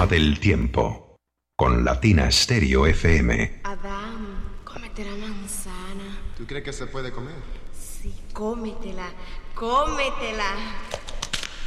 del tiempo. Con Latina Stereo FM. Adán, cómete la manzana. ¿Tú crees que se puede comer? Sí, cómetela, cómetela.